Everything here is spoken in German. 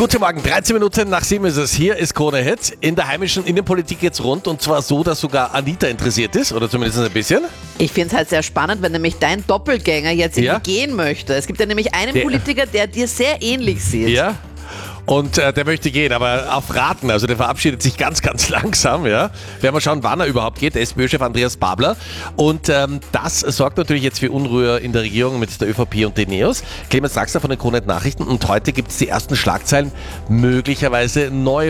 Guten Morgen, 13 Minuten nach 7 ist es. Hier ist Krone Hit. In der heimischen Innenpolitik geht's rund und zwar so, dass sogar Anita interessiert ist oder zumindest ein bisschen. Ich finde es halt sehr spannend, wenn nämlich dein Doppelgänger jetzt irgendwie gehen möchte. Es gibt ja nämlich einen Politiker, der dir sehr ähnlich sieht. Ja. Und der möchte gehen, aber auf Raten, also der verabschiedet sich ganz, ganz langsam. Ja. Werden wir schauen, wann er überhaupt geht. Der SPÖ-Chef Andreas Babler. Und das sorgt natürlich jetzt für Unruhe in der Regierung mit der ÖVP und den NEOS. Clemens Draxler von den Krone Hit Nachrichten. Und heute gibt es die ersten Schlagzeilen, möglicherweise neu.